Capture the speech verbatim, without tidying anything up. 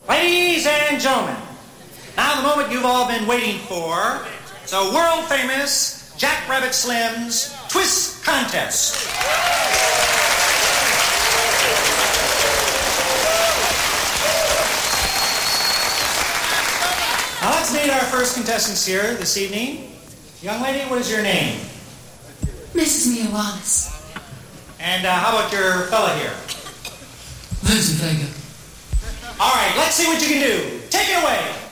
Ladies and gentlemen, now the moment you've all been waiting for, the world-famous Jack Rabbit Slim's Twist Contest. Now let's meet our first contestants here this evening. Young lady, what is your name? Missus Mia Wallace. And uh, how about your fella here? Vincent Vega. All right, let's see what you can do. Take it away.